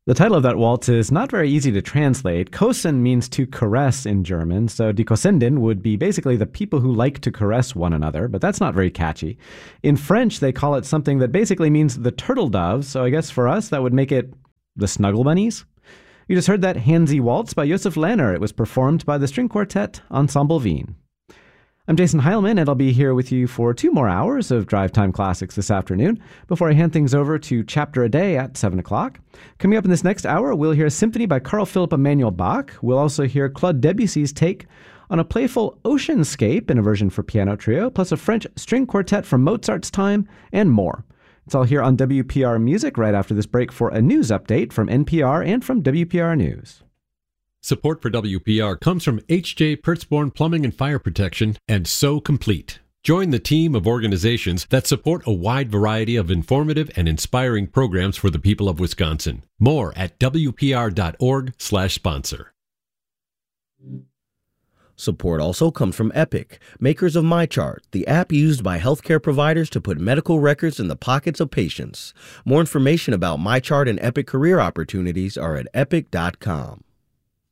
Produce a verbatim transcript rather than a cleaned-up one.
The title of that waltz is not very easy to translate. Kosen means to caress in German, so die Kosenden would be basically the people who like to caress one another, but that's not very catchy. In French, they call it something that basically means the turtle doves, so I guess for us that would make it the Snuggle Bunnies. You just heard that Hansi Waltz by Josef Lehner. It was performed by the string quartet Ensemble Wien. I'm Jason Heilman, and I'll be here with you for two more hours of Drive Time Classics this afternoon before I hand things over to Chapter a Day at seven o'clock. Coming up in this next hour, we'll hear a symphony by Carl Philipp Emanuel Bach. We'll also hear Claude Debussy's take on a playful oceanscape in a version for piano trio, plus a French string quartet from Mozart's time, and more. It's all here on W P R Music right after this break for a news update from N P R and from W P R News. Support for W P R comes from H J Pertzborn Plumbing and Fire Protection and So Complete. Join the team of organizations that support a wide variety of informative and inspiring programs for the people of Wisconsin. More at W P R dot org slash sponsor. Support also comes from Epic, makers of MyChart, the app used by healthcare providers to put medical records in the pockets of patients. More information about MyChart and Epic career opportunities are at epic dot com.